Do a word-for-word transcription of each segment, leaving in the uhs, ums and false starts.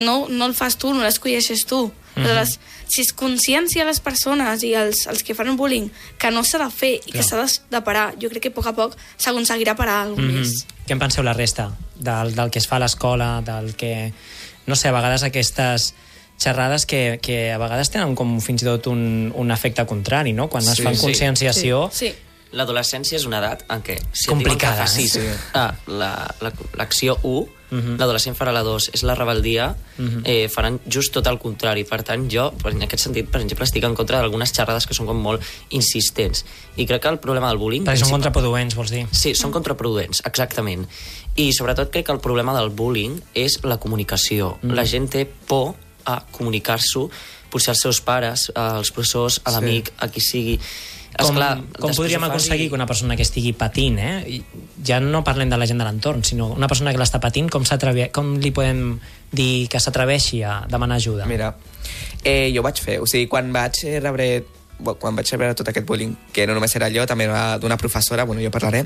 no, no el fas tu, no l'escolleixes tu. Mm-hmm. Aleshores, si es consciencia a les persones i els, els que fan el bullying que no s'ha de fer i que s'ha de, de parar, jo crec que a poc a poc s'aconseguirà parar alguna mm-hmm. més. Què en penseu la resta? Del, del que es fa a l'escola, del que... No sé, a vegades aquestes xerrades que, que a vegades tenen com fins i tot un, un efecte contrari, no? Quan sí, es fan sí. conscienciació... Sí, sí. L'adolescència és una edat en què si complicada, et diuen que facis eh? ah, l'acció la, la, u, uh-huh. l'adolescent farà la dos, és la rebeldia, uh-huh. eh, faran just tot el contrari. Per tant, jo, en aquest sentit, per exemple, estic en contra d'algunes xerrades que són com molt insistents. I crec que el problema del bullying... Perquè són contraproduents, vols dir? Sí, són contraproduents, exactament. I sobretot crec que el problema del bullying és la comunicació. Mm. La gent té por a comunicar-s'ho, potser als seus pares, als professors, a l'amic, sí. a qui sigui... Com, Esclar, com podríem aconseguir que una persona que estigui patint, eh? ja no parlem de la gent de l'entorn, sinó una persona que l'està patint, com, com li podem dir que s'atreveixi a demanar ajuda? Mira, eh, jo vaig fer, o sigui, quan vaig rebre quan vaig rebre tot aquest bullying, que no només era jo, també era d'una professora, bueno, jo parlaré,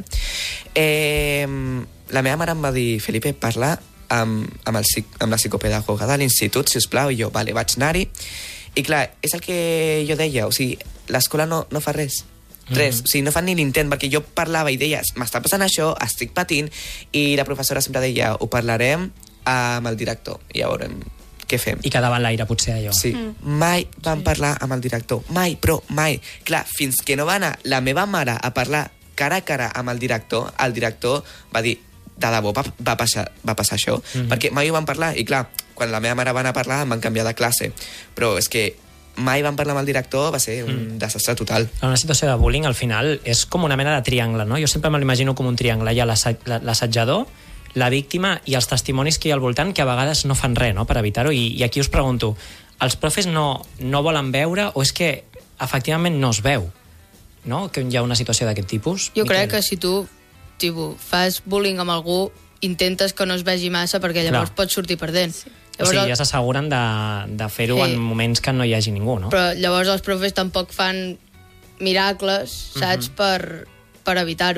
eh, la meva mare em va dir, Felipe, parla amb, amb, el, amb la psicopedagoga de l'institut, sisplau, i jo, vale, vaig anar-hi, i clar, és el que jo deia, o sigui, l'escola no, no fa res, res, mm-hmm. o sigui, no fan ni l'intent, perquè jo parlava i deia, m'està passant això, estic patint, i la professora sempre deia, ho parlarem amb el director, i ja veurem què fem. I quedava en l'aire, potser, allò. Sí, mm. mai vam sí. parlar amb el director, mai, però mai. Clar, fins que no va anar la meva mare a parlar cara a cara amb el director, el director va dir, de debò va, va, passar, va passar això, mm-hmm. perquè mai ho vam parlar, i clar, quan la meva mare va anar a parlar em van canviar de classe, però és que mai vam parlar amb el director, va ser un mm. desastre total. Una situació de bullying, al final, és com una mena de triangle, no? Jo sempre me l'imagino com un triangle. Hi ha l'assetjador, la víctima i els testimonis que hi ha al voltant, que a vegades no fan res, no?, per evitar-ho. I, i aquí us pregunto, els profes no, no volen veure o és que efectivament no es veu, no?, que hi ha una situació d'aquest tipus? Jo Miquel? crec que si tu tipus, fas bullying amb algú, intentes que no es vegi massa perquè llavors Clar. pots sortir perdent. Sí. Llavors, o sigui, ja s'asseguren de, de fer-ho sí. en moments que no hi hagi ningú, no? Però llavors els profes tampoc fan miracles, saps, uh-huh. per, per evitar-ho.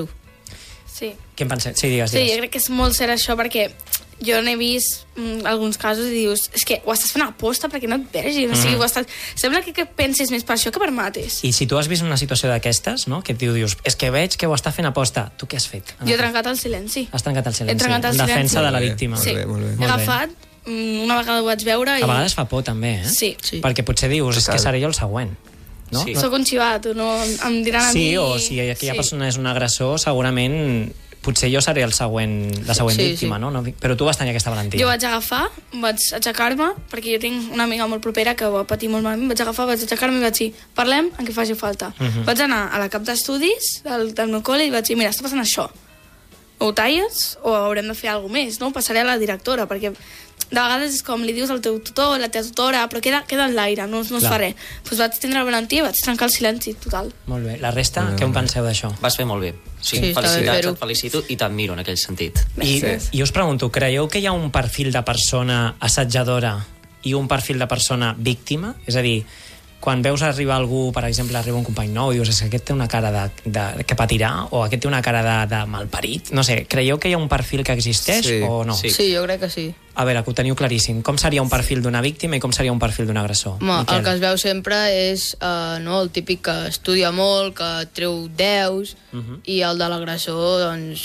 Sí. Què en penseu? Sí, digues, sí, digues. jo crec que és molt cert això, perquè jo n'he vist mm, alguns casos i dius, és que ho estàs fent a posta perquè no et vegi, mm. o sigui, ho estàs... sembla que, que pensis més per això que per mates. I si tu has vist una situació d'aquestes, no?, que et diu, dius, és que veig que ho està fent a posta, tu què has fet? Jo he trencat el silenci. Has trencat el silenci. He trencat el en defensa silenci. de la víctima. Sí, molt bé, molt bé. he agafat, una vegada ho vaig veure... I... A vegades fa por, també, eh? Sí. sí. Perquè potser dius, és que seré jo el següent. No? Sí. No? Soc un xivat, no, em diran a sí, mi... Sí, o si aquella sí. persona és un agressor, segurament potser jo seré el següent, la següent sí, víctima, sí. no? no? Però tu vas tenir aquesta valentia. Jo vaig agafar, vaig aixecar-me, perquè jo tinc una amiga molt propera que va patir molt malament, vaig agafar, vaig aixecar-me i vaig dir, parlem en què faci falta. Uh-huh. Vaig anar a la cap d'estudis del, del meu col·le i vaig dir, mira, està passant això. O ho talles o haurem de fer alguna més, no? Passaré a la directora, perquè de vegades és com li dius al teu tutor, la teva tutora, però queda, queda en l'aire, no, no es fa res. Doncs vaig tindre la valentia i vaig trencar el silenci total. Molt bé. La resta, què en penseu d'això? Vas fer molt bé. Sí, sí felicitats, et felicito i t'admiro en aquell sentit. I, I us pregunto, creieu que hi ha un perfil de persona assetjadora i un perfil de persona víctima? És a dir, quan veus arribar algú, per exemple, arriba un company nou i dius, és que aquest té una cara de, de, que patirà o aquest té una cara de, de malparit. No sé, creieu que hi ha un perfil que existeix sí, o no? Sí. sí, jo crec que sí. A veure, que ho teniu claríssim. Com seria un perfil d'una víctima i com seria un perfil d'un agressor? Home, el que es veu sempre és uh, no, el típic que estudia molt, que treu deus, uh-huh. i el de l'agressor, doncs,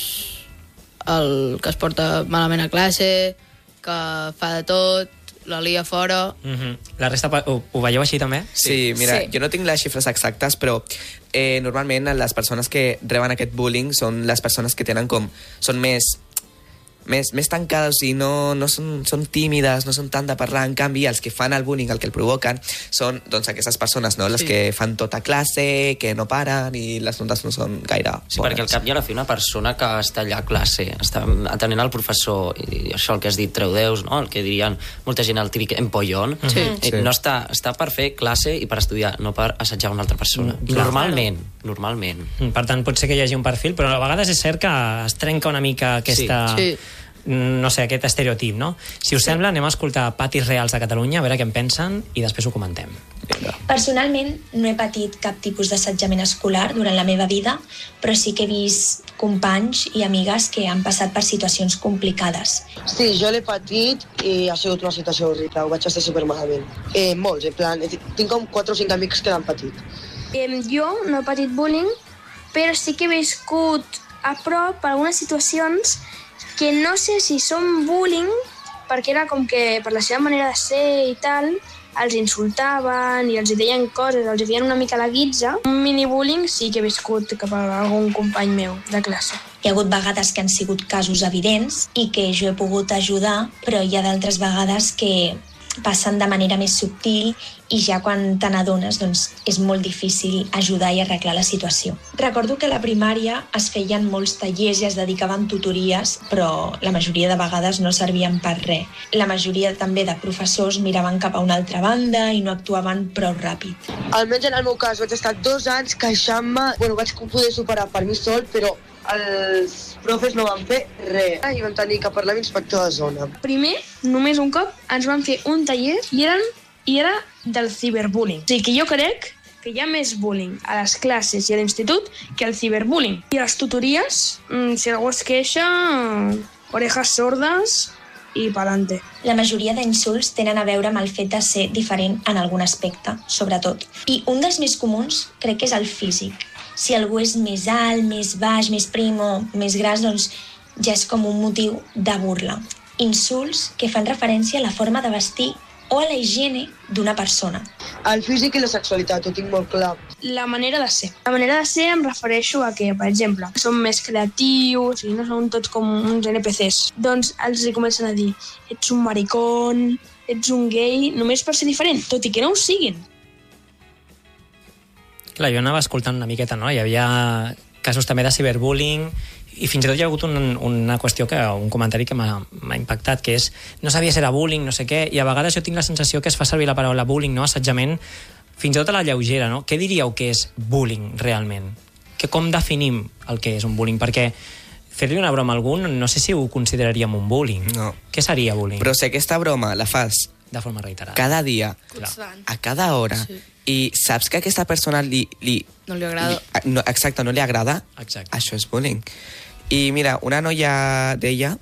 el que es porta malament a classe, que fa de tot, la lia fora... Uh-huh. La resta ho, ho veieu així també? Sí, mira, sí. jo no tinc les xifres exactes, però eh, normalment les persones que reben aquest bullying són les persones que tenen com... són més... Més, més tancades, o sigui, no, no són, són tímides, no són tant de parlar. En canvi, els que fan el bullying, el que el provoquen, són doncs, aquestes persones, no? Les sí. que fan tota classe, que no paren i les notes no són gaire bones. Sí, perquè al cap i a la fi una persona que està allà a classe, està atenent al professor, i això el que has dit, treu deus, no? El que dirien molta gent, el típic empollón, sí. eh, no està, està per fer classe i per estudiar, no per assetjar una altra persona. Mm, normalment, normalment. Per tant, pot ser que hi hagi un perfil, però a vegades és cert que es trenca una mica aquesta... Sí. sí. no sé, aquest estereotip, no? Si us sí. sembla, anem a escoltar patis reals de Catalunya, a veure què en pensen, i després ho comentem. Personalment, no he patit cap tipus d'assetjament escolar durant la meva vida, però sí que he vist companys i amigues que han passat per situacions complicades. Sí, jo l'he patit i ha sigut una situació horrible, ho vaig estar supermalament. Eh, molts, en plan, tinc com quatre o cinc amics que l'han patit. Eh, jo no he patit bullying, però sí que he viscut a prop per algunes situacions que no sé si són bullying, perquè era com que per la seva manera de ser i tal, els insultaven i els deien coses, els feien una mica la guitza. Un mini-bullying sí que he viscut cap a algun company meu de classe. Hi ha hagut vegades que han sigut casos evidents i que jo he pogut ajudar, però hi ha d'altres vegades que passen de manera més subtil i ja quan te n'adones doncs, és molt difícil ajudar i arreglar la situació. Recordo que a la primària es feien molts tallers i es dedicaven tutories, però la majoria de vegades no servien per res. La majoria també de professors miraven cap a una altra banda i no actuaven prou ràpid. Almenys en el meu cas vaig estar dos anys queixant-me, bueno, vaig poder superar per mi sol, però els profes no van fer res i van tenir que parlar amb l'inspector de zona. Primer, només un cop, ens van fer un taller i, eren, i era del ciberbullying. O sigui que jo crec que hi ha més bullying a les classes i a l'institut que el ciberbullying. I a les tutories, si algú es queixa, orejas sordes i pa'lante. La majoria d'insults tenen a veure amb el fet de ser diferent en algun aspecte, sobretot. I un dels més comuns crec que és el físic. Si algú és més alt, més baix, més prim o més gras, doncs ja és com un motiu de burla. Insults que fan referència a la forma de vestir o a la higiene d'una persona. El físic i la sexualitat, ho tinc molt clar. La manera de ser. La manera de ser em refereixo a que, per exemple, són més creatius i no són tots com uns N P Cs. Doncs els comencen a dir, ets un maricón, ets un gay, només per ser diferent, tot i que no ho siguin. Clar, jo anava escoltant una miqueta, no? Hi havia casos també de ciberbullying i fins i tot hi ha hagut un, una qüestió, que un comentari que m'ha impactat, que és no sabia si era bullying, no sé què, i a vegades jo tinc la sensació que es fa servir la paraula bullying, no? Assetjament, fins i tot a la lleugera, no? Què diríeu que és bullying realment? Que com definim el que és un bullying? Perquè fer-li una broma a algú no sé si ho consideraríem un bullying. No. Què seria bullying? Però si aquesta broma la fas de forma reiterada. Cada dia, Constant. a cada hora, sí. I saps que a aquesta persona li... li no li agrada. Li, no, exacte, no li agrada. Exacte. Això és bullying. I mira, una noia deia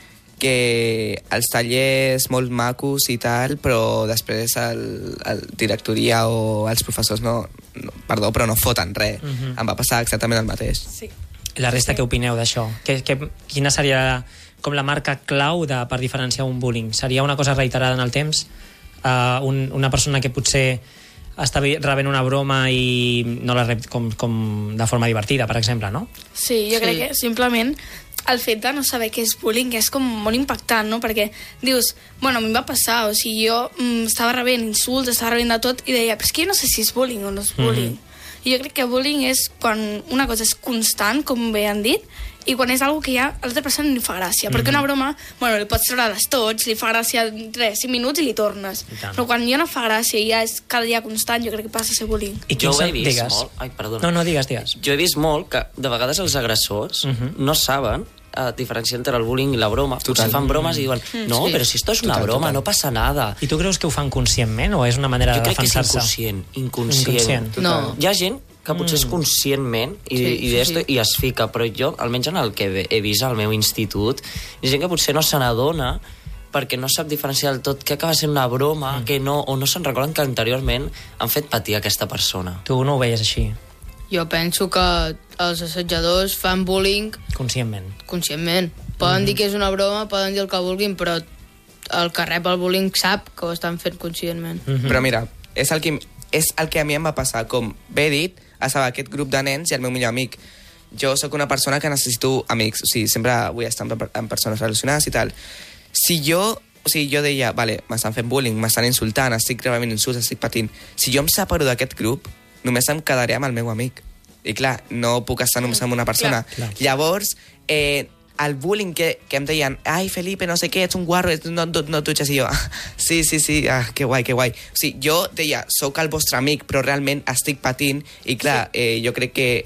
que els tallers molt macos i tal, però després el, el directoria o els professors no, no... Perdó, però no foten res. Uh-huh. Em va passar exactament el mateix. Sí. La resta, què opineu d'això? Que, que, quina seria com la marca clau de, per diferenciar un bullying? Seria una cosa reiterada en el temps? Uh, un, una persona que potser està rebent una broma i no la rep com, com de forma divertida, per exemple, no? Sí, jo sí. crec que simplement el fet de no saber què és bullying és com molt impactant, no? Perquè dius, bueno, a mi em va passar, o sigui, jo mm, estava rebent insults, estava rebent de tot, i deia, però és que jo no sé si és bullying o no és bullying. Mm-hmm. I jo crec que bullying és quan una cosa és constant, com bé han dit, i quan és algo que ja a l'altra persona no li fa gràcia. Mm-hmm. Perquè una broma, bueno, li pots treure les tots, li fa gràcia tres, cinc minuts i li tornes. I però quan ja no fa gràcia i ja és cada dia constant, jo crec que passa a ser bullying. I jo ho he vist digues. molt... Ai, perdona. No, no, digues, digues. Jo he vist molt que de vegades els agressors uh-huh. no saben a diferenciar entre el bullying i la broma. Potser fan bromes i diuen, no, sí. però si esto es una total, broma, total. No passa nada. I tu creus que ho fan conscientment o és una manera jo de defensar-se? Jo crec que és inconscient. Inconscient. inconscient. No. Hi ha gent que potser és conscientment i, sí, i, sí, sí. i es fica, però jo, almenys en el que he vist al meu institut, hi ha gent que potser no se n'adona perquè no sap diferenciar del tot què acaba sent una broma, mm. que no, o no se'n recorden que anteriorment han fet patir aquesta persona. Tu no ho veies així? Jo penso que els assetjadors fan bullying... Conscientment. Conscientment. Poden mm-hmm. dir que és una broma, poden dir el que vulguin, però el que rep el bullying sap que ho estan fent conscientment. Mm-hmm. Però mira, és el, que, és el que a mi em va passar. Com bé dit, estava aquest grup de nens i el meu millor amic. Jo sóc una persona que necessito amics, o sigui, sempre vull estar amb persones relacionades i tal. Si jo, o sigui, jo deia, vale, m'estan fent bullying, m'estan insultant, estic rebent insults, estic patint. Si jo em separo d'aquest grup, només em quedaré amb el meu amic. I clar, no puc estar només amb una persona. Clar, clar. Llavors, eh, el bullying que, que em deien, ai, Felipe, no sé què, ets un guarro, no, no, no tutxes, i jo, sí, sí, sí, ah, que guai, que guai. O sigui, jo deia, sóc el vostre amic, però realment estic patint, i clar, eh, jo crec que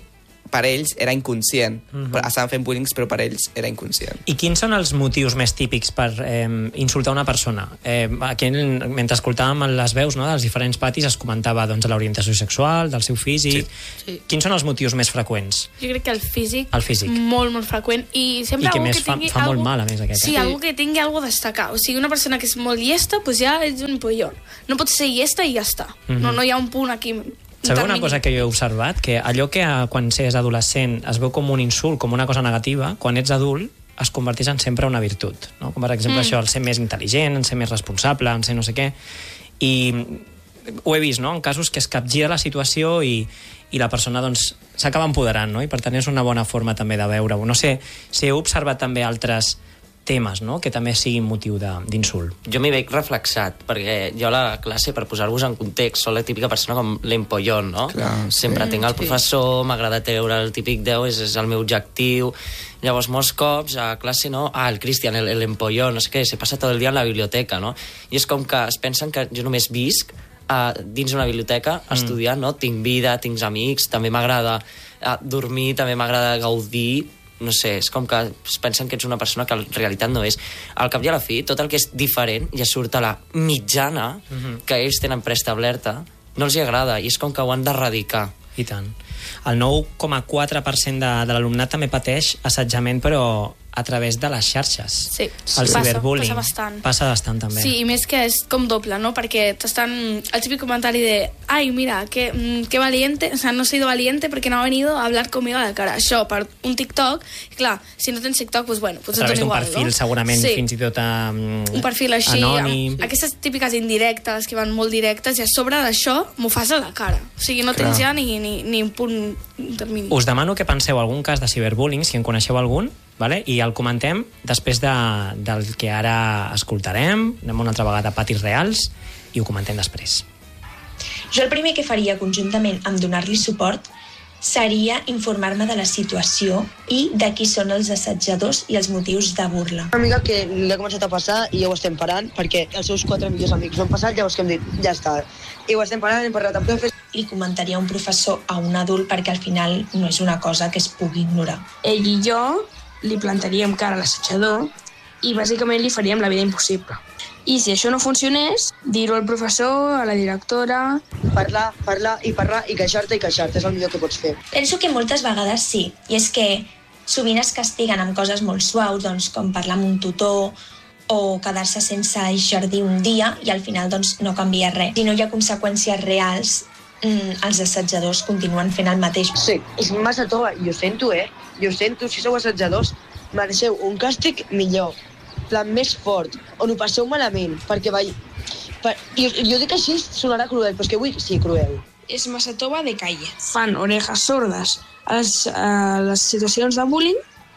per ells era inconscient. Mm-hmm. Estaven fent bullying, però per ells era inconscient. I quins són els motius més típics per eh, insultar una persona? Eh, aquí, mentre escoltàvem les veus, no, dels diferents patis, es comentava doncs, l'orientació sexual, del seu físic... Sí. Sí. Quins són els motius més freqüents? Jo crec que el físic, el físic. molt, molt freqüent. I sempre I que algú més que tingui... fa, fa algú... molt mal, a més, aquest. Sí, eh? algú que tingui algo a destacar. O sigui, una persona que és molt llesta, doncs ja és un pollón. No pot ser llesta i ja està. Mm-hmm. no, no hi ha un punt aquí... Sabeu una cosa que jo he observat? Que allò que quan s'és adolescent es veu com un insult, com una cosa negativa, quan ets adult es converteix en sempre una virtut. No? Com per exemple mm. això, el ser més intel·ligent, en ser més responsable, en ser no sé què. I ho he vist, no?, en casos que es capgira la situació i, i la persona doncs, s'acaba empoderant, no? I per tant és una bona forma també de veure-ho. No sé si heu observat també altres temes, no?, que també siguin motiu d'insult. Jo m'hi veig reflexat, perquè jo a la classe, per posar-vos en context, soc la típica persona com l'empollón, no? Clar, sempre sí. Tinc el professor, m'agrada treure el típic deu, és, és el meu objectiu. Llavors, molts cops a classe, no? Ah, el Cristian, el, el empollón, no sé què, se passa tot el dia en la biblioteca, no? I és com que es pensen que jo només visc uh, dins una biblioteca mm. estudiant, no? Tinc vida, tinc amics, també m'agrada uh, dormir, també m'agrada gaudir. No sé, és com que es pensen que ets una persona que en realitat no és. Al cap i a la fi, tot el que és diferent ja surt a la mitjana mm-hmm. que ells tenen preestablerta, no els hi agrada, i és com que ho han d'erradicar. I tant. El nou coma quatre per cent de, de l'alumnat també pateix assetjament, però a través de les xarxes. Sí, el passa, ciberbullying. passa bastant. Passa bastant, també. Sí, i més que és com doble, no? Perquè t'estan... El típic comentari de ai, mira, que, que valiente, o sea, no he sido valiente porque no ha venido a hablar conmigo a la cara. Això, per un TikTok, i clar, si no tens TikTok, pues bueno, pues a través d'un perfil, no? segurament, sí. fins i tot um, un perfil així, anònim. Amb aquestes típiques indirectes que van molt directes, i a sobre d'això m'ho fas a la cara. O sigui, no clar. Tens ja ni, ni, ni un punt intermini. Us demano que penseu algun cas de ciberbullying, si en coneixeu algun, vale? I el comentem després de, del que ara escoltarem. Anem una altra vegada a patis reals i ho comentem després. Jo el primer que faria conjuntament amb donar-li suport seria informar-me de la situació i de qui són els assetjadors i els motius de burla. Una amiga que l'ha començat a passar i ja ho estem parant, perquè els seus quatre millors amics ho han passat, llavors que hem dit, ja està. I ho estem parant, hem parlat amb profes. Li comentaria a un professor, a un adult, perquè al final no és una cosa que es pugui ignorar. Ell i jo li plantaríem cara a l'assetjador i bàsicament li faríem la vida impossible. I si això no funcionés, dir-ho al professor, a la directora... Parlar, parlar i parlar i queixar-te i queixar-te, és el millor que pots fer. Penso que moltes vegades sí, i és que sovint es castiguen amb coses molt suaus, doncs, com parlar amb un tutor o quedar-se sense jardí un dia i al final doncs, no canvia res. Si no hi ha conseqüències reals, mm, els assetjadors continuen fent el mateix. Sí, és massa tova, i ho sento, eh? Jo ho sento, si sou assetjadors, mereixeu un càstig millor, plan més fort, on ho passeu malament, perquè vai... Per... Jo, jo dic així, sonarà cruel, però és que vull que sigui cruel. És massa tova de calle. Fan orejas sordes a les, a les situacions de bullying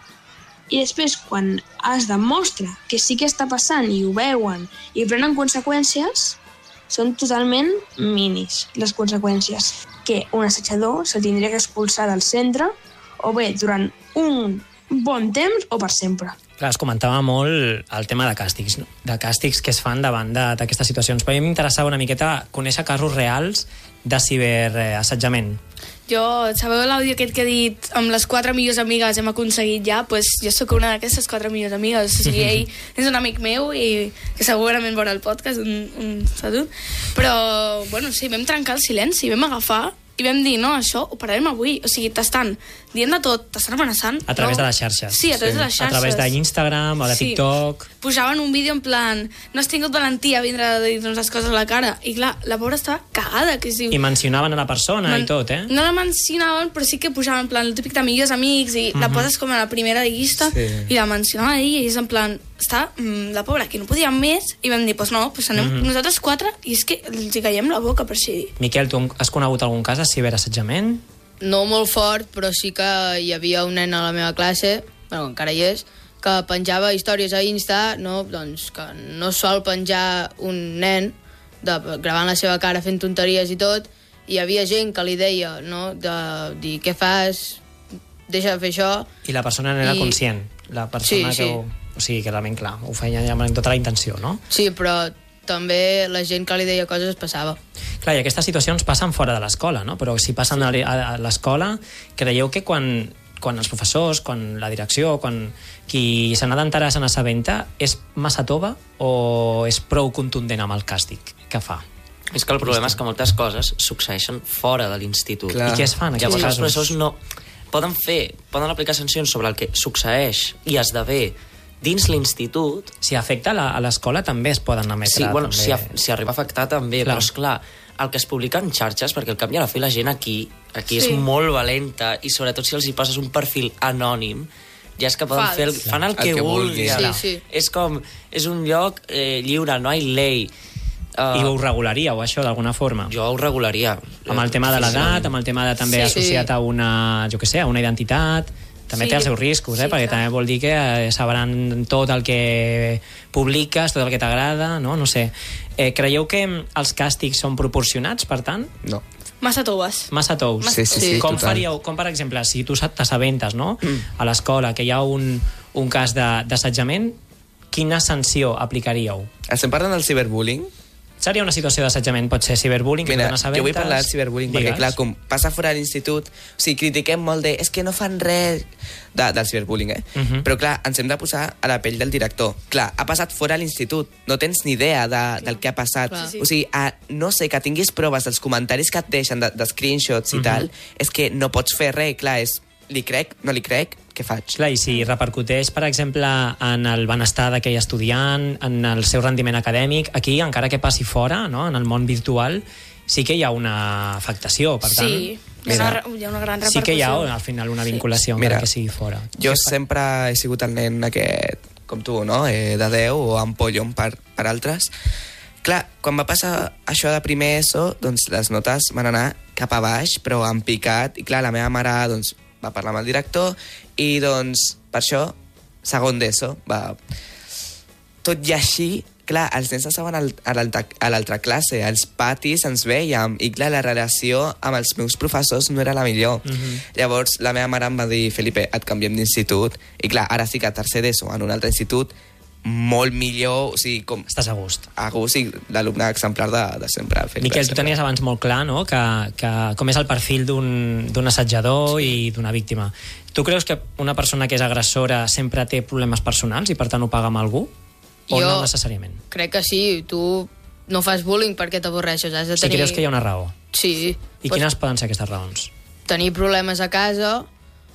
i després, quan es demostra que sí que està passant i ho veuen i prenen conseqüències, són totalment minis, les conseqüències. Que un assetjador se'l tindria que expulsar del centre o bé durant un bon temps o per sempre. Clar, es comentava molt el tema de càstigs, no? De càstigs que es fan davant d'aquestes situacions, però a mi m'interessava una miqueta conèixer casos reals de ciberassetjament. Jo, sabeu l'àudio aquest que he dit amb les quatre millors amigues hem aconseguit ja? Pues jo sóc una d'aquestes quatre millors amigues. O sigui, ell és un amic meu i que segurament veurà el podcast, un, un salut. Però, bueno, sí, vam trencar el silenci, vam agafar i vam dir, no, això ho pararem avui. O sigui, t'estan dient de tot, t'estan amenaçant. A través no? de les xarxes. Sí, a través sí. de les xarxes. A través d'Instagram o de sí. TikTok. Pujaven un vídeo en plan, no has tingut valentia a vindre a dir-nos les coses a la cara. I clar, la pobra estava cagada, que es diu... I mencionaven a la persona Man... i tot, eh? No la mencionaven, però sí que pujaven en plan el típic de millors amics i uh-huh. la poses com a la primera de llista sí. i la mencionava ella i és en plan, està mm, la pobra, que no podia més, i vam dir, doncs pues no, pues anem uh-huh. nosaltres quatre i és que els hi caiem la boca per així dir. Miquel, tu has conegut algun cas de ciberassetjament? No molt fort, però sí que hi havia un nen a la meva classe, bueno, encara hi és, que penjava històries a Insta, no, doncs, que no sol penjar un nen de, gravant la seva cara fent tonteries i tot, i hi havia gent que li deia, no, de dir, què fas, deixa de fer això... I la persona no era I... conscient, la persona sí, que... Sí. Ho... O sigui, que realment, clar, ho feia ja amb tota la intenció, no? Sí, però també la gent que li deia coses es passava. Clar, i aquestes situacions passen fora de l'escola, no? Però si passen sí. a l'escola, creieu que quan, quan els professors, quan la direcció, quan qui se n'ha d'enterar se n'assabenta, és massa tova o és prou contundent amb el càstig que fa? És que el problema és que moltes coses succeeixen fora de l'institut. I què es fan? Llavors els professors no... Poden fer, poden aplicar sancions sobre el que succeeix i esdevé dins l'institut... Si afecta la, a l'escola també es poden emetre. Sí, bueno, també. si, a, si arriba a afectar també, clar. Però esclar, el que es publica en xarxes, perquè al cap i a la fi la gent aquí, aquí sí. és molt valenta, i sobretot si els hi poses un perfil anònim, ja és que poden Fals. fer el, fan el, el que, que vulguin. Sí, sí. És com, és un lloc eh, lliure, no hi lei. Uh, I ho regularíeu, això, d'alguna forma? Jo ho regularia. Amb el tema de l'edat, amb el tema de també sí, associat sí. a una, jo què sé, a una identitat... També sí. té els seus riscos, eh? Sí, perquè clar. També vol dir que sabran tot el que publiques, tot el que t'agrada, no? No sé. Eh, creieu que els càstigs són proporcionats, per tant? No. Massa toves. Massa tous. Sí, sí, sí, com total. faríeu, com per exemple, si tu t'assabentes, no?, mm. a l'escola que hi ha un, un cas d'assetjament, quina sanció aplicaríeu? Estem parlant del ciberbullying? Seria una situació d'assetjament, pot ser ciberbullying, Mira, que tu n'assabentes... jo vull parlar del ciberbullying, Digues. perquè clar, com passa fora de l'institut, o sigui, critiquem molt de, és que no fan res de, del ciberbullying, eh? Uh -huh. Però clar, ens hem de posar a la pell del director. Clar, ha passat fora de l'institut, no tens ni idea de, del que ha passat. Clar. O sigui, a, no sé, que tinguis proves dels comentaris que et deixen, de, de screenshots i uh -huh. tal, és que no pots fer res, clar, és, li crec, no li crec, què faig? Clar, i si repercuteix, per exemple, en el benestar d'aquell estudiant, en el seu rendiment acadèmic, aquí, encara que passi fora, no?, en el món virtual, sí que hi ha una afectació, per tant... Sí, hi ha, una, hi ha una gran repercussió. Sí que hi ha, al final, una vinculació, sí. encara que sigui fora. Jo sempre he sigut el nen aquest, com tu, no?, eh, de Déu o ampollon per, per altres. Clar, quan va passar això de primer ESO, doncs les notes van anar cap a baix, però en picat, i clar, la meva mare, doncs, va parlar amb el director i, doncs, per això, segon d'ESO, va... Tot i així, clar, els nens estaven a l'altra classe, als patis ens vèiem, i clar, la relació amb els meus professors no era la millor. Mm-hmm. Llavors, la meva mare em va dir, Felipe, et canviem d'institut, i clar, ara sí que a tercer d'ESO, en un altre institut, molt millor, o sigui, com... Estàs a gust. A gust, i l'alumne exemplar de, de sempre. Felipe, Miquel, tu sempre. tenies abans molt clar, no?, que, que com és el perfil d'un assetjador sí. i d'una víctima. Tu creus que una persona que és agressora sempre té problemes personals i per tant ho paga amb algú? O jo no necessàriament? Crec que sí. Tu no fas bullying perquè t'avorreixes. Has de Si tenir... creus que hi ha una raó? Sí. I pues, quines poden ser aquestes raons? Tenir problemes a casa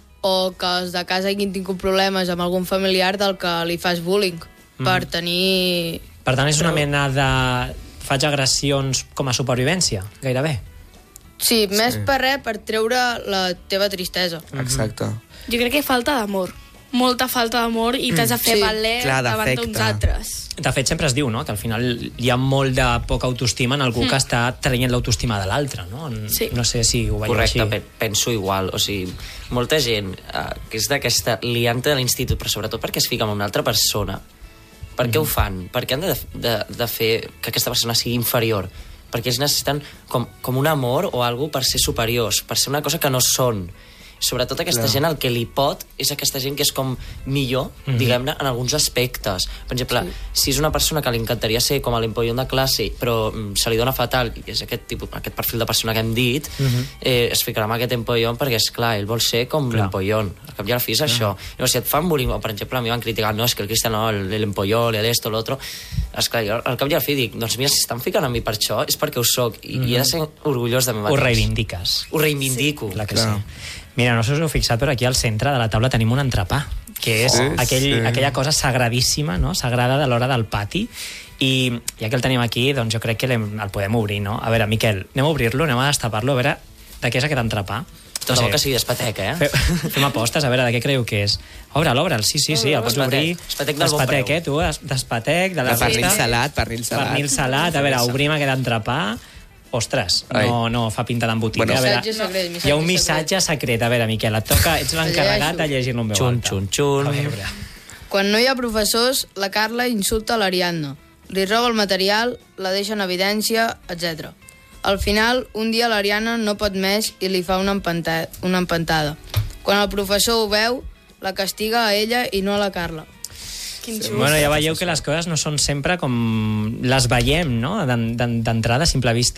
o que els de casa hagin tingut problemes amb algun familiar del que li fas bullying. Mm. Per tenir... Per tant, és una mena de... Faig agressions com a supervivència, gairebé. Sí, més sí. per res, per treure la teva tristesa. Exacte. Jo crec que falta d'amor. Molta falta d'amor i t'has de fer Sí. valer Clar, davant d'afecte. d'uns altres. De fet, sempre es diu, no?, que al final hi ha molt de poca autoestima en algú mm. que està traient l'autoestima de l'altre, no? Sí. No sé si ho veieu Correcte, així. pe- penso igual. O sigui, molta gent eh, que és d'aquesta lianta de l'institut, però sobretot perquè es fica en una altra persona. Per què mm. ho fan? Per què han de, de, de fer que aquesta persona sigui inferior? Perquè ells necessiten com, com un amor o algo per ser superiors, per ser una cosa que no són. Sobretot aquesta Clar. gent el que li pot és aquesta gent que és com millor, mm-hmm. diguem-ne, en alguns aspectes. Per exemple, sí. si és una persona que li encantaria ser com a l'empollon de classe, però mm, se li dona fatal, i és aquest, tipus, aquest perfil de persona que hem dit, mm-hmm. eh, es ficarà amb aquest empollon perquè, és clar, ell vol ser com l'empollon. Al cap i a la fi és això. No, si et fan bullying, o per exemple, a mi van criticar, no, és que el Cristian, no, l'empolló, l'esto, l'altro... Esclar, jo al cap i a la fi dic, doncs mira, si estan ficant a mi per això, és perquè ho soc, i, mm-hmm. i he de ser orgullós de mi mateix. Ho reivindiques. Ho reivindico. Sí. Clar que Clar. sí. Mira, no sé si us heu fixat, però aquí al centre de la taula tenim un entrepà, que és Sí, aquell, sí. aquella cosa sagradíssima, no?, sagrada de l'hora del pati, i ja que el tenim aquí, doncs jo crec que el podem obrir, no? A veure, Miquel, anem a obrir-lo, anem a destapar-lo, a veure de què és aquest entrepà. Tot no sé. Que sigui d'espatec, eh? Fem, fem apostes, a veure, de què creieu que és? Obre'l, obre'l, sí, sí, sí, el pots obrir. Espatec del bon preu. Eh, tu, d'espatec, de la De pernil resta. salat, pernil salat. Pernil salat, a veure, obrim aquest entrepà. Ostres, no, no fa pinta d'embotit. Bueno, a veure, Missatge secret, missatge hi ha un missatge secret. A veure, Miquel, et toca, ets l'encarregat de llegir-lo en veu Xun, alta. xun, xun. A veure. Quan no hi ha professors, la Carla insulta l'Ariadna. Li roba el material, la deixa en evidència, etcètera. Al final, un dia l'Ariadna no pot més i li fa una empantada, una empantada. Quan el professor ho veu, la castiga a ella i no a la Carla. Quin just. Bueno, ja veieu que les coses no són sempre com les veiem, no?, d'entrada, a simple vista.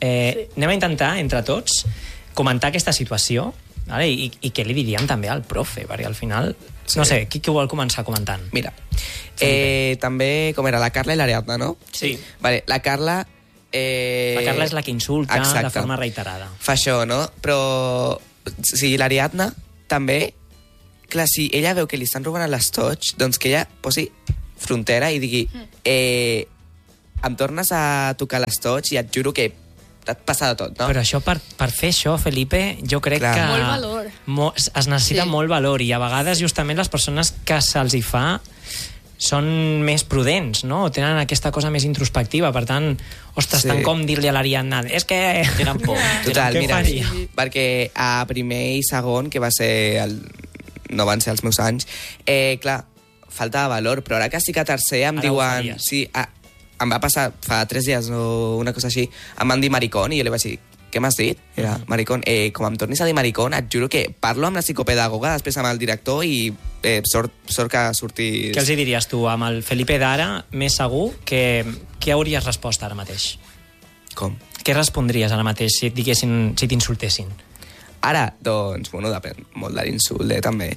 Eh, Sí. Anem a intentar, entre tots, comentar aquesta situació, vale? I, i què li diríem també al profe, perquè al final... Sí. No sé, qui, qui ho vol començar comentant? Mira, eh, també, com era, la Carla i l'Ariadna, no? Sí. Vale, la Carla... Eh, La Carla és la que insulta exacte. de forma reiterada. Fa això, no? Però, o sigui, l'Ariadna també, clar, si ella veu que li estan robant l'estoig, doncs que ella posi frontera i digui eh, em tornes a tocar l'estoig i et juro que et passa de tot, no? Però això, per, per fer això, Felipe, jo crec Clar. que... Molt valor. Mo, es necessita Sí. molt valor, i a vegades justament les persones que se'ls hi fa són més prudents, no? Tenen aquesta cosa més introspectiva, per tant, ostres, Sí. tant com dir-li a l'Ariadna, és que... Tenen por. Total, Què mira, faria? perquè a primer i segon, que va ser el, no van ser els meus anys, eh, clar, falta de valor, però ara que estic a tercer em Ara ho diuen... faries. Sí, a, em va passar fa tres dies o una cosa així, em van dir maricón i jo li vaig dir, què m'has dit? Era, maricón. Eh, com em tornis a dir maricón, et juro que parlo amb la psicopedagoga, després amb el director i eh, sort, sort que surtis... Què els hi diries tu? Amb el Felipe d'ara, més segur, que, què hauries respost ara mateix? Com? Què respondries ara mateix si et diguessin, si t'insultessin? Ara, doncs, bueno, depèn molt de l'insult, eh, també.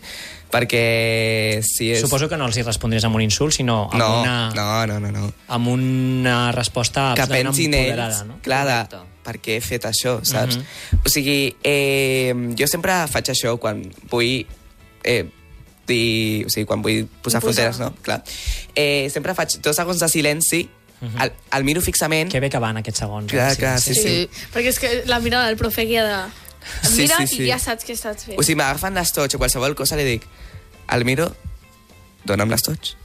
Perquè si és... Suposo que no els hi respondries amb un insult, sinó amb, No, una, no, no, no, no. amb una resposta Que absolutament pensin empoderada, ells, no? clar, de Correcte. per què he fet això, saps? Mhm. O sigui, eh, jo sempre faig això quan vull eh, dir... O sigui, quan vull posar Imposar. fronteres, no? Clar. Eh, sempre faig dos segons de silenci, el, el miro fixament... Que bé que van aquests segons. Clar, eh? clar, sí, Sí. Perquè és que la mirada del profe guia de... Et Sí, mira sí, sí. i ja saps què estàs fent. O sigui, m'agafen l'estoig o qualsevol cosa, li dic, el miro, dona'm l'estoig,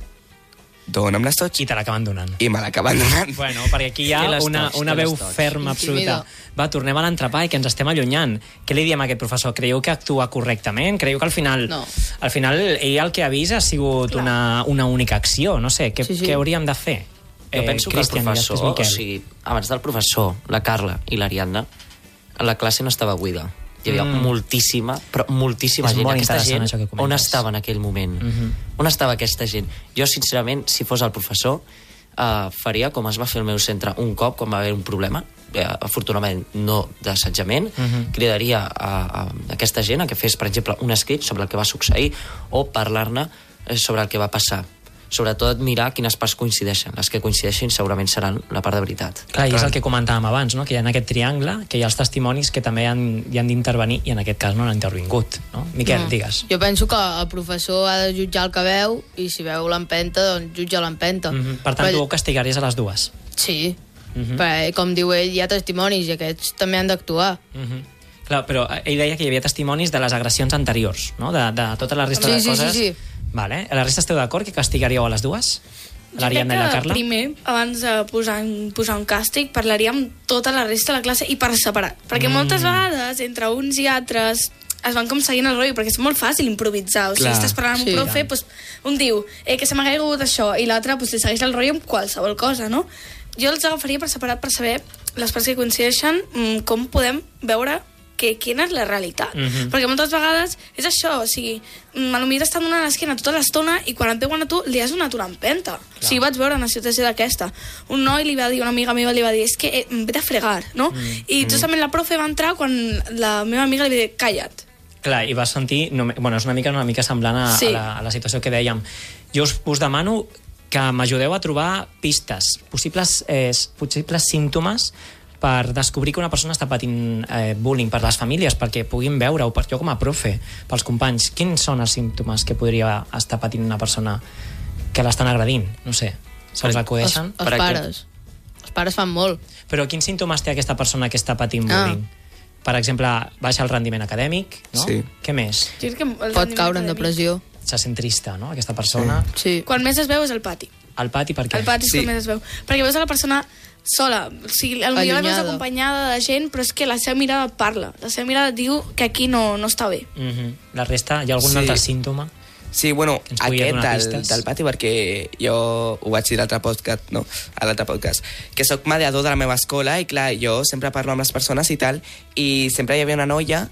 dona'm l'estoig, I te l'acaben donant. i me l'acaben donant. Bueno, perquè aquí hi ha Té l'estoig, una, una té veu l'estoig. ferma, absoluta. Intimida. Va, tornem a l'entrepà i que ens estem allunyant. Què li diem a aquest professor? Creieu que actua correctament? Creieu que al final... No. Al final ell el que avisa ha sigut una, una única acció. No sé, què, Sí, sí. què hauríem de fer? Jo penso que el Cristian i professor, després o Miquel. sigui, abans del professor, la Carla i l'Ariadna, la classe no estava buida. Hi havia Mm. mm. moltíssima, però moltíssima És gent. molt Aquesta interessant gent, això que comentes. on estava en aquell moment? Mhm. On estava aquesta gent? Jo, sincerament, si fos el professor, eh, faria com es va fer al meu centre un cop, quan va haver un problema, eh, afortunadament no d'assetjament, Mhm. cridaria a, a aquesta gent a que fes, per exemple, un escrit sobre el que va succeir o parlar-ne eh, sobre el que va passar. Sobretot mirar quines parts coincideixen. Les que coincideixin segurament seran la part de veritat. Clar, i és el que comentàvem abans, no? Que hi ha aquest triangle, que hi ha els testimonis que també han, hi han d'intervenir, i en aquest cas no han intervingut. No? Miquel, No. digues. Jo penso que el professor ha de jutjar el que veu i si veu l'empenta, doncs jutja l'empenta. Mhm. Per tant, Però- tu ho castigaries a les dues. Sí, Mhm. perquè, com diu ell, hi ha testimonis i aquests també han d'actuar. Mhm. Clar, però ell deia que hi havia testimonis de les agressions anteriors, no? De, de tota la resta Sí, de sí, coses. sí, sí. Vale. A la resta esteu d'acord que castigaríeu a les dues? L'Ariadna i la Carla? primer, abans de posar, posar un càstig, parlaríem tota la resta de la classe i per separat. Perquè mm. moltes vegades, entre uns i altres, es van com seguint el rotllo, perquè és molt fàcil improvisar. O sigui, Clar. estàs parlant amb Sí. un profe, doncs, un diu eh, que se m'ha caigut això, i l'altre doncs, li segueix el rotllo amb qualsevol cosa, no? Jo els agafaria per separat per saber les parts que coincideixen, mm, com podem veure que, quina és la realitat. Mhm. Perquè moltes vegades és això, o sigui, mm, potser t'estan donant l'esquena tota l'estona i quan et veuen a tu li has donat una empenta. O sigui, vaig veure una situació d'aquesta. Un noi li va dir, una amiga meva li va dir, és que eh, em ve de fregar, no? Mm. I justament la profe va entrar quan la meva amiga li va dir, calla't. Clar, i vas sentir... No, bueno, és una mica, una mica semblant a, Sí. a, la, a la situació que dèiem. Jo us, us demano que m'ajudeu a trobar pistes, possibles, eh, possibles símptomes per descobrir que una persona està patint eh, bullying per les famílies, perquè puguin veure-ho, per jo com a profe, pels companys, quins són els símptomes que podria estar patint una persona que l'estan agredint? No sé, se'ls Els, acudeixen? els Per pares. Els pares fan molt. Però quins símptomes té aquesta persona que està patint Ah. bullying? Per exemple, baixa el rendiment acadèmic, no? Sí. Què més? Jo crec que el Pot rendiment caure en acadèmic- depressió. Se sent trista, no?, aquesta persona. Sí. Quan més es veu és el pati. Al pati, per què? El pati és Sí. quan més es veu. Perquè veus a la persona sola. O sigui, potser la veus Allunyada. acompanyada de gent, però és que la seva mirada parla. La seva mirada diu que aquí no, no està bé. Mhm. La resta, hi ha algun Sí. altre símptoma? Sí, bueno, Que ens pugui aquest donar del, pistes. del pati, perquè jo ho vaig dir a l'altre podcast, no? A l'altre podcast, que sóc mediador de la meva escola i, clar, jo sempre parlo amb les persones i tal, i sempre hi havia una noia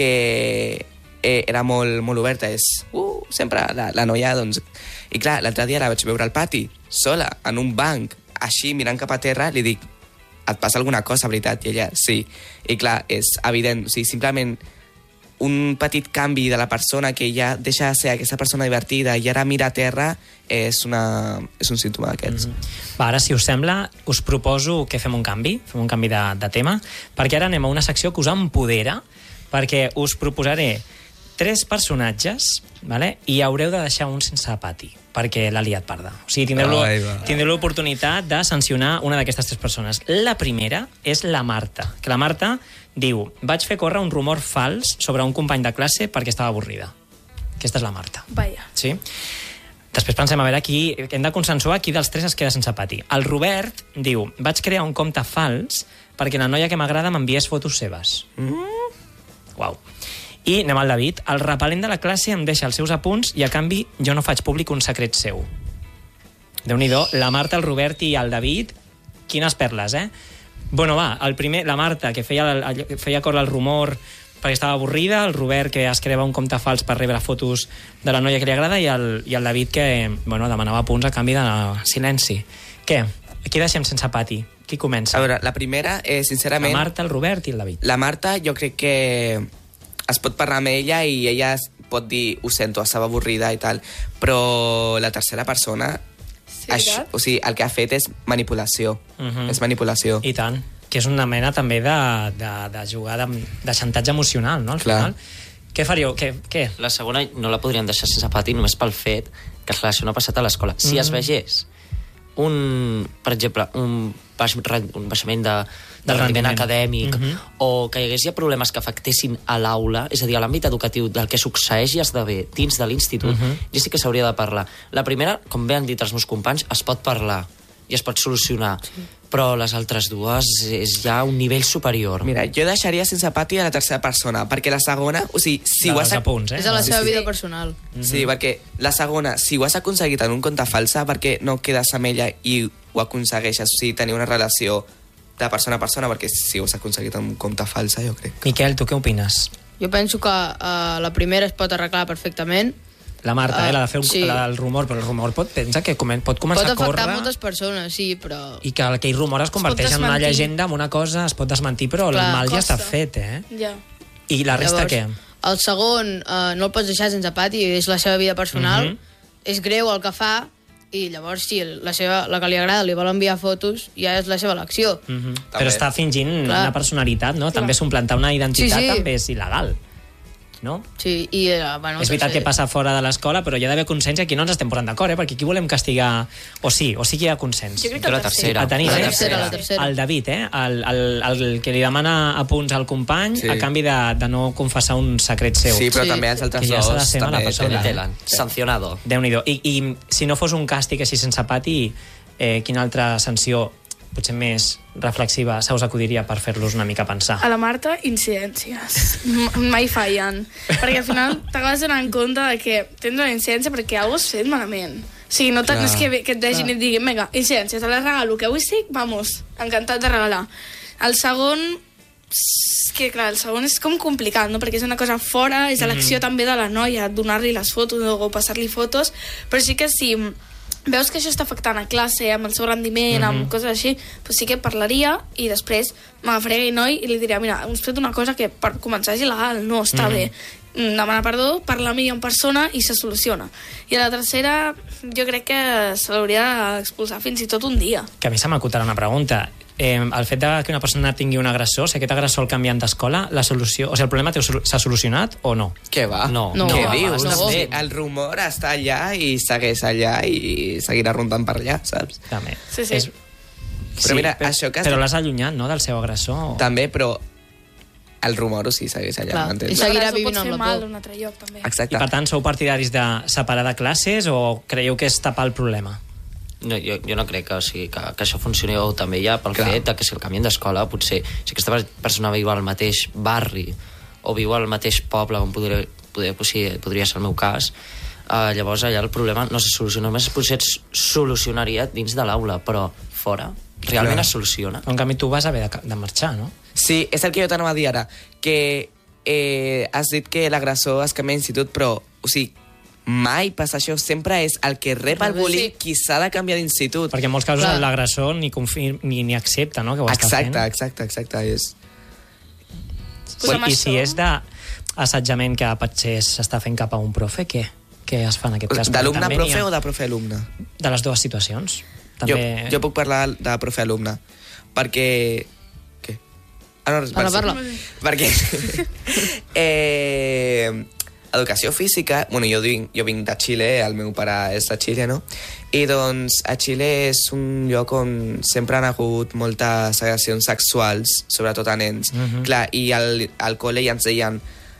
que eh, era molt, molt oberta, és uh, sempre la, la noia, doncs... I clar, l'altre dia la vaig veure al pati, sola, en un banc, així, mirant cap a terra, li dic, et passa alguna cosa, veritat? I ella, sí. I clar, és evident, o sigui, simplement un petit canvi de la persona que ja deixa de ser aquesta persona divertida i ara mira a terra és, una, és un símptoma d'aquests. Mm-hmm. Va, ara, si us sembla, us proposo que fem un canvi, fem un canvi de, de tema, perquè ara anem a una secció que us empodera, perquè us proposaré tres personatges, vale? I haureu de deixar un sense pati, perquè l'ha liat parda. O sigui, tindreu, Ai, va. tindreu l'oportunitat de sancionar una d'aquestes tres persones. La primera és la Marta, que la Marta diu: vaig fer córrer un rumor fals sobre un company de classe perquè estava avorrida. Aquesta és la Marta. Vaja. Sí? Després pensem a veure qui... Hem de consensuar qui dels tres es queda sense pati. El Robert diu: vaig crear un compte fals perquè la noia que m'agrada m'enviés fotos seves. Mm. Uau. I anem al David. El repel·lent de la classe em deixa els seus apunts i, a canvi, jo no faig públic un secret seu. Déu-n'hi-do. La Marta, el Robert i el David, quines perles, eh? Bueno, va, el primer, la Marta, que feia, el, feia córrer el rumor perquè estava avorrida, el Robert, que es creava un compte fals per rebre fotos de la noia que li agrada, i el, i el David, que bueno, demanava punts a canvi de silenci. Què? Qui deixem sense pati? Qui comença? A veure, la primera, eh, sincerament... La Marta, el Robert i el David. La Marta, jo crec que es pot parlar amb ella i ella es pot dir: ho sento, estava avorrida i tal, però la tercera persona, Sí, això, o sigui, el que ha fet és manipulació. Mhm. És manipulació. I tant. Que és una mena també de, de, de jugar de, de xantatge emocional, no? Al Clar. final. Què faríeu? Què? Què? La segona no la podríem deixar sense pati només pel fet que, clar, això no ha passat a l'escola. Si Mm. es vegés un, per exemple, un, baix, un baixament de, de Del rendiment rendiment. acadèmic, Mhm. o que hi hagués ja problemes que afectessin a l'aula, és a dir, a l'àmbit educatiu del que succeeix i esdevé dins de l'institut, Mhm. ja sí que s'hauria de parlar. La primera, com bé han dit els meus companys, es pot parlar i es pot solucionar, sí. Però les altres dues és ja un nivell superior. Mira, jo deixaria sense pati a la tercera persona, perquè la segona, o sigui, si De ho dels has... apunts, eh? És a la Sí, seva sí. vida personal. Sí, perquè la segona, si ho has aconseguit en un compte falsa, perquè no quedes amb ella i ho aconsegueixes, o sigui, tenir una relació de persona a persona, perquè si ho has aconseguit en un compte falsa, jo crec. Miquel, tu què opines? Jo penso que uh, la primera es pot arreglar perfectament. La Marta, eh, la de fer un, Sí. la del rumor, però el rumor pot, pensa que comen, pot començar Pot a córrer afectar moltes persones, sí, però... i que aquell rumor es converteix en una desmentir. llegenda, en una cosa, es pot desmentir, però Clar, el mal ja costa. està fet, eh? Ja. I la resta Llavors, què? El segon uh, no el pots deixar sense pati, és la seva vida personal, Mhm. és greu el que fa, i llavors sí, la, seva, la que li agrada li vol enviar fotos, ja és la seva elecció. Mhm. Però està fingint Clar. una personalitat, no? També suplantar una identitat Sí, sí. també és il·legal, no? Sí, i, uh, bueno, És veritat tercer- que passa fora de l'escola, però hi ha d'haver consens i aquí no ens estem posant d'acord, eh? Perquè aquí volem castigar... O sí, o sí que hi ha consens. Jo crec Jo que la el tercer. tercera. A tenir, La eh? tercera, la tercera. El David, eh? El, el, el que li demana apunts al company Sí. a canvi de, de no confessar un secret seu. Sí, però Sí. també els altres Que ja s'ha de dos ser mala també persona, tenen. eh? Telen, sancionado. Déu-n'hi-do. I, I si no fos un càstig així sense pati, eh, quina altra sanció, potser més reflexiva, se us acudiria per fer-los una mica pensar? A la Marta, incidències. M- Mai fallen. Perquè al final t'acabes donant compte de que tens una incidència perquè alguna cosa has fet malament. O sigui, no tant Clar. és que, que et deixin i et diguin vinga, incidència, te la regalo, que avui estic, vamos, encantat de regalar. El segon, és que clar, el segon és com complicat, no? Perquè és una cosa fora, és elecció també de la noia, donar-li les fotos o passar-li fotos, però sí que si veus que això està afectant a classe, amb el seu rendiment, amb coses així, doncs sí que parlaria i després m'agafaria aquell noi i li diria mira, hem fet una cosa que per començar és il·legal, no està bé. Demana perdó, parla amb ella en persona i se soluciona. I a la tercera, jo crec que se l'hauria d'expulsar fins i tot un dia. Que a mi se m'acutarà una pregunta. Eh, el fet de que una persona tingui un agressor, si aquest agressor el canviant d'escola, la solució, o sigui, el problema té- s'ha solucionat o no? Què va? No. No. Què No, dius? no. Sí, el rumor està allà i segueix allà i seguirà rondant per allà, saps? També. Sí, sí. És... Però mira, això que has Però dit- l'has allunyat, no?, del seu agressor. També, però el rumor, o sigui, segueix allà, Clar. m'entens? I seguirà L'agressor vivint pot amb fer la mal por. a un altre lloc, també. Exacte. I per tant, sou partidaris de separar de classes o creieu que és tapar el problema? No, jo, jo no crec que, o sigui, que, que això funcioni, o també ja pel Clar. fet de que si el canvien d'escola, potser si aquesta persona viu al mateix barri o viu al mateix poble on podria, podria, podria, podria ser el meu cas, eh, llavors allà el problema no se soluciona, només potser es solucionaria dins de l'aula, però fora realment Clar. es soluciona. En canvi, tu vas haver de, de marxar, no? Sí, és el que jo t'anava a dir ara, que eh, has dit que l'agressor es canvia d'institut, però, o sigui, mai passa això. Sempre és el que rep el bullying Sí. qui s'ha de canviar d'institut. Perquè en molts casos Clar. l'agressor ni, confir, ni, ni accepta, no?, que ho està Exacte, fent. exacte, exacte. És... Pues amb I això- si és d'assetjament que potser s'està fent cap a un profe, què? Què es fa en aquest cas? Perquè D'alumne també n'hi profe ha- o de profe-alumne? De les dues situacions. Jo, També... jo puc parlar de profe-alumne, perquè... Què? Ah, no, Parla, sí. parla. Perquè... eh, educació física... Bueno, jo vinc, jo vinc de Xile, el meu pare és de Xile, no? I doncs a Xile és un lloc on sempre han hagut moltes agressions sexuals, sobretot a nens. Mhm. Clar, i al, al col·le ja ens deien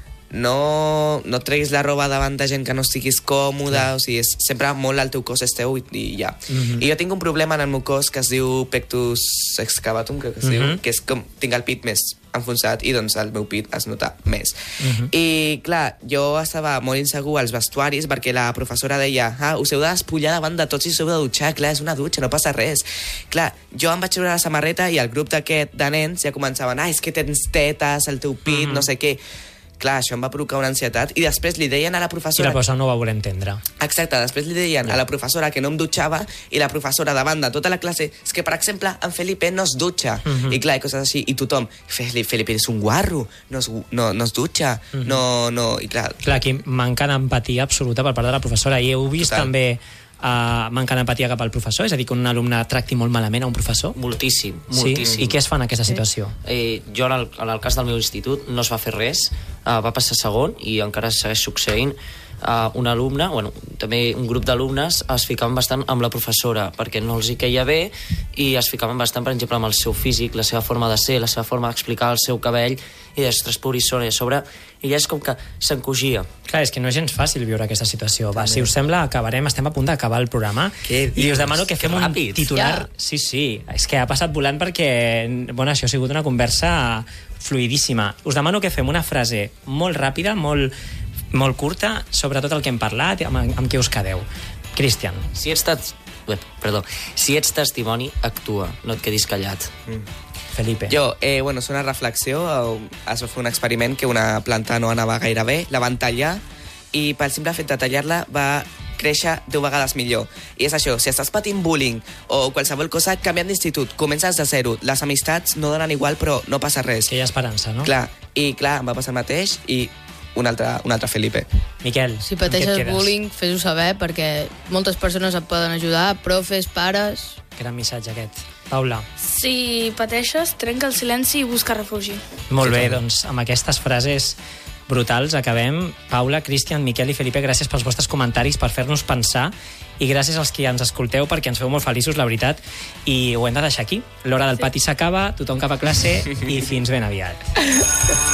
no, no treguis la roba davant de gent que no estiguis còmode, o sigui, és, sempre molt el teu cos és teu i, i ja. Mhm. I jo tinc un problema en el meu cos que es diu pectus excavatum, crec que es Mhm. diu, que és com tinc el pit més enfonsat i doncs el meu pit es nota més. Mhm. I clar, jo estava molt insegur als vestuaris perquè la professora deia ah, us heu de despullar davant de tots i us heu de dutxar, clar, és una dutxa, no passa res. Clar, jo em vaig treure la samarreta i el grup d'aquest de nens ja començaven ah, és que tens tetes, el teu pit, Mhm. no sé què. Clar, això em va provocar una ansietat i després li deien a la I professora... la professora no ho va voler entendre. Exacte, després li deien a la professora que no em dutxava i la professora davant de tota la classe és que, per exemple, en Felipe no es dutxa. Mhm. I clar, i coses així. I tothom, Felipe, Felipe és un guarro, no es, no, no es dutxa, Mhm. no, no... I clar, Clar, aquí manca d'empatia absoluta per part de la professora. I heu vist Total. també uh, manca d'empatia cap al professor? És a dir, que un alumne tracti molt malament a un professor? Moltíssim, Sí? moltíssim. I què es fa en aquesta situació? Eh, jo, en el, en el cas del meu institut, no es va fer res, uh, va passar segon i encara segueix succeint. Uh, un alumne, bueno, també un grup d'alumnes es ficaven bastant amb la professora perquè no els hi queia bé i es ficaven bastant, per exemple, amb el seu físic, la seva forma de ser, la seva forma d'explicar el seu cabell i d'ostres, pobríssona, i a sobre ella és com que s'encogia. Clar, és que no és gens fàcil viure aquesta situació. Va, si us sembla, acabarem, estem a punt d'acabar el programa. Què I us dius? demano que fem Que un ràpid. titular... Ja. Sí, sí, és que ha passat volant perquè, bueno, això ha sigut una conversa fluidíssima. Us demano que fem una frase molt ràpida, molt, molt curta, sobre tot el que hem parlat, amb, amb què us quedeu. Cristian. Si ets, tes... Bé, perdó. Si ets testimoni, actua, no et quedis callat. Felipe. jo, eh, bueno, és una reflexió, eh, es va fer un experiment que una planta no anava gaire bé, la van tallar i pel simple fet de tallar-la va créixer deu vegades millor. I és això, si estàs patint bullying o qualsevol cosa, canviant d'institut, comences de zero. Les amistats no donen igual, però no passa res. Que hi ha esperança, no? Clar, i clar, em va passar el mateix i un altre, un altre Felipe. Miquel, Si amb què et pateixes quedes? bullying, fes-ho saber, perquè moltes persones et poden ajudar, profes, pares... Gran missatge aquest. Paula. Si pateixes, trenca el silenci i busca refugi. Molt bé, doncs amb aquestes frases brutals acabem. Paula, Cristian, Miquel i Felipe, gràcies pels vostres comentaris, per fer-nos pensar, i gràcies als que ens escolteu perquè ens feu molt feliços, la veritat, i ho hem de deixar aquí. L'hora del pati s'acaba, tothom cap a classe i fins ben aviat.